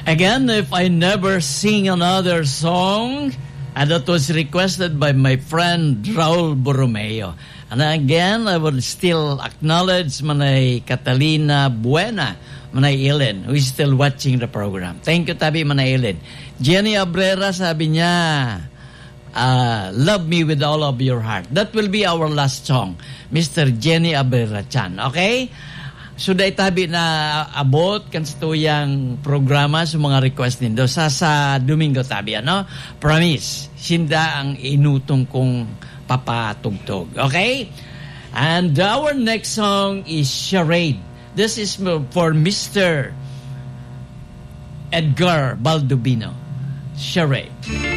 Again, if I never sing another song, and that was requested by my friend Raul Borromeo. And again, I would still acknowledge Manay Catalina Buena, Manay Ellen, who is still watching the program. Thank you, Tabi Manay Ellen. Jenny Abrera, sabi niya, love me with all of your heart. That will be our last song, Mr. Jenny Abrera Chan. Okay? So, dahil tabi na abot kan sa tuyang programa sa mga request nindo sa Domingo tabi, ano? Promise, sinda ang inutong kong papatugtog. Okay? And our next song is Charade. This is for Mr. Edgar Baldubino. Charade.